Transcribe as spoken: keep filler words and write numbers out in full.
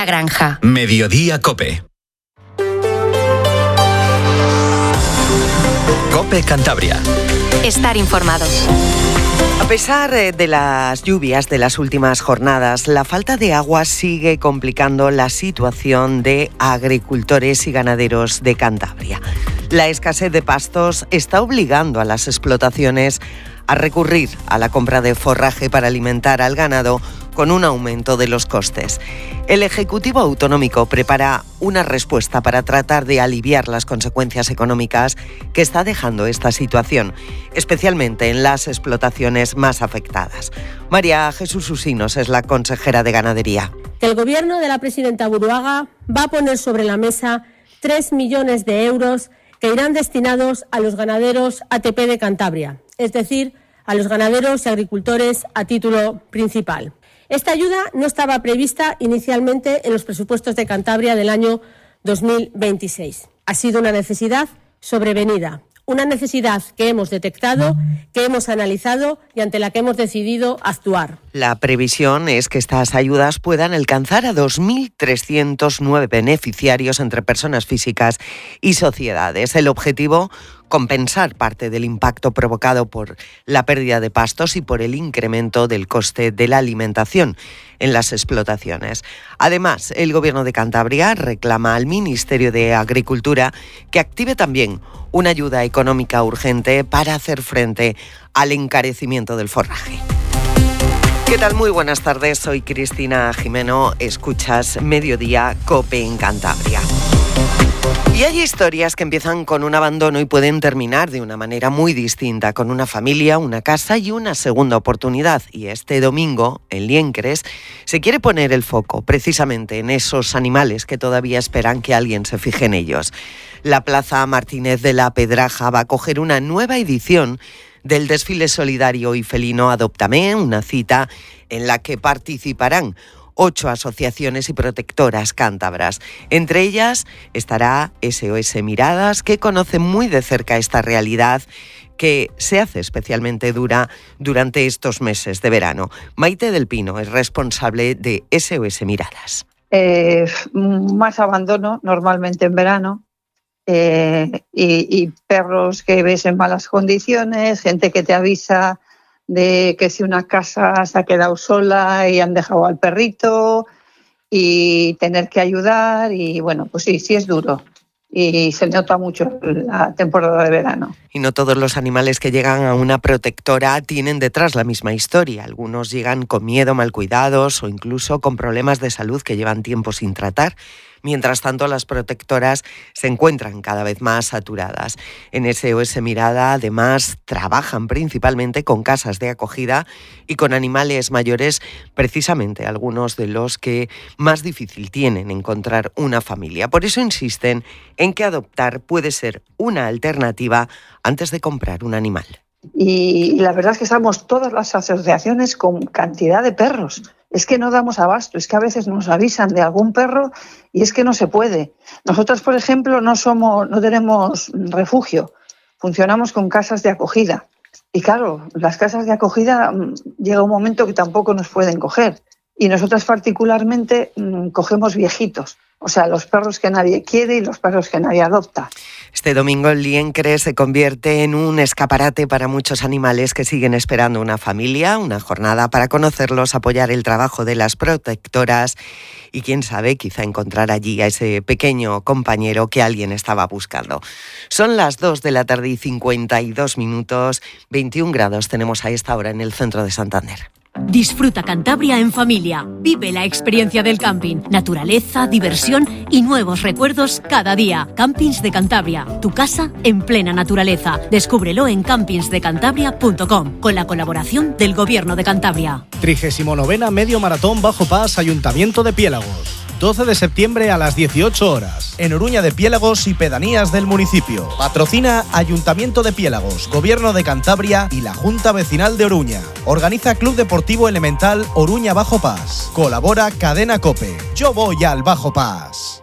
Quinta Granja. Mediodía Cope. Cope Cantabria. Estar informado. A pesar de las lluvias de las últimas jornadas, la falta de agua sigue complicando la situación de agricultores y ganaderos de Cantabria. La escasez de pastos está obligando a las explotaciones a recurrir a la compra de forraje para alimentar al ganado con un aumento de los costes. El Ejecutivo Autonómico prepara una respuesta para tratar de aliviar las consecuencias económicas que está dejando esta situación, especialmente en las explotaciones más afectadas. María Jesús Usinos es la consejera de Ganadería. El gobierno de la presidenta Buruaga va a poner sobre la mesa tres millones de euros que irán destinados a los ganaderos A T P de Cantabria, es decir, a los ganaderos y agricultores a título principal. Esta ayuda no estaba prevista inicialmente en los presupuestos de Cantabria del año dos mil veintiséis. Ha sido una necesidad sobrevenida, una necesidad que hemos detectado, que hemos analizado y ante la que hemos decidido actuar. La previsión es que estas ayudas puedan alcanzar a dos mil trescientos nueve beneficiarios entre personas físicas y sociedades. El objetivo, compensar parte del impacto provocado por la pérdida de pastos y por el incremento del coste de la alimentación en las explotaciones. Además, el Gobierno de Cantabria reclama al Ministerio de Agricultura que active también una ayuda económica urgente para hacer frente al encarecimiento del forraje. ¿Qué tal? Muy buenas tardes, soy Cristina Jimeno, escuchas Mediodía Cope en Cantabria. Y hay historias que empiezan con un abandono y pueden terminar de una manera muy distinta, con una familia, una casa y una segunda oportunidad. Y este domingo, en Liencres, se quiere poner el foco precisamente en esos animales que todavía esperan que alguien se fije en ellos. La Plaza Martínez de la Pedraja va a acoger una nueva edición del desfile solidario y felino Adóptame, una cita en la que participarán ocho asociaciones y protectoras cántabras. Entre ellas estará S O S Miradas, que conoce muy de cerca esta realidad que se hace especialmente dura durante estos meses de verano. Maite del Pino es responsable de S O S Miradas. Eh, más abandono normalmente en verano. Eh, y, y perros que ves en malas condiciones, gente que te avisa de que si una casa se ha quedado sola y han dejado al perrito y tener que ayudar y bueno, pues sí, sí es duro. Y se nota mucho la temporada de verano. Y no todos los animales que llegan a una protectora tienen detrás la misma historia. Algunos llegan con miedo, mal cuidados o incluso con problemas de salud que llevan tiempo sin tratar. Mientras tanto, las protectoras se encuentran cada vez más saturadas. En S O S Mirada, además, trabajan principalmente con casas de acogida y con animales mayores, precisamente algunos de los que más difícil tienen encontrar una familia. Por eso insisten en que adoptar puede ser una alternativa antes de comprar un animal. Y la verdad es que estamos todas las asociaciones con cantidad de perros. Es que no damos abasto, es que a veces nos avisan de algún perro y es que no se puede. Nosotros, por ejemplo, no somos, no tenemos refugio, funcionamos con casas de acogida. Y claro, las casas de acogida llega un momento que tampoco nos pueden coger. Y nosotras particularmente mmm, cogemos viejitos, o sea, los perros que nadie quiere y los perros que nadie adopta. Este domingo el Liencres se convierte en un escaparate para muchos animales que siguen esperando una familia, una jornada para conocerlos, apoyar el trabajo de las protectoras y quién sabe, quizá encontrar allí a ese pequeño compañero que alguien estaba buscando. Son las dos de la tarde y cincuenta y dos minutos, veintiún grados tenemos a esta hora en el centro de Santander. Disfruta Cantabria en familia. Vive la experiencia del camping. Naturaleza, diversión y nuevos recuerdos cada día. Campings de Cantabria. Tu casa en plena naturaleza. Descúbrelo en campings de cantabria punto com con la colaboración del Gobierno de Cantabria. trigésimo novena Medio Maratón Bajo Pas, Ayuntamiento de Piélagos. doce de septiembre a las dieciocho horas, en Oruña de Piélagos y pedanías del municipio. Patrocina Ayuntamiento de Piélagos, Gobierno de Cantabria y la Junta Vecinal de Oruña. Organiza Club Deportivo Elemental Oruña Bajo Pas. Colabora Cadena COPE. Yo voy al Bajo Pas.